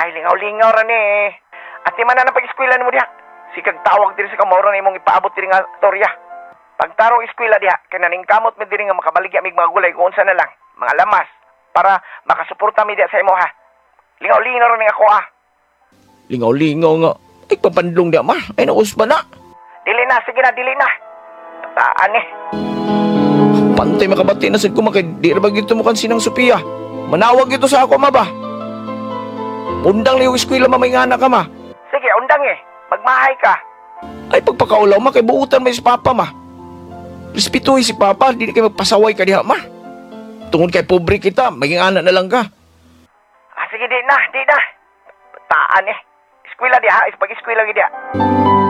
Ay, lingaw-lingaw ra ni. At di man na pag-eskwela mo diha. Sikag tawag diri sa kamoro na imong ipaabot diri nga storya. Pagtarong eskwela diha, kay naningkamot mi diri nga makabaligya mig mga gulay kung unsa na lang, mga lamas, para makasuporta mi diha sa imo ha. Lingaw-lingaw ra ni ako ah. Lingaw-lingaw nga. Ay, papandlong di ma. Ay, naus ba na? Dili na, sige na, dili na. Taan eh. Pantay makabati na sad ko makay. Di ra ba gito mo kan sinang Sophia? Manawag ito sa ako, ma ba? Undang liw eskwela mamay nga na ka, ma. Sige, undang eh. Magmahay ka. Ay, pagpakaulaw, ma, kay buutan mo si Papa, ma. Respetuhin si Papa, di kayo magpasaway ka diha, ma. Tungod kay pobre kita, maging anak na lang ka. Ah, sige, di na. Taan eh. Eskwela diha, pag-eskwela diha.